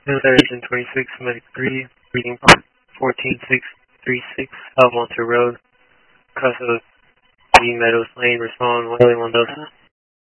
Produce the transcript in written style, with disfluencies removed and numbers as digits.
Harrison 26, Medic 3, reading part 14636, Almonte Road, Casa B Meadows Lane, respond, Willie Mendoza.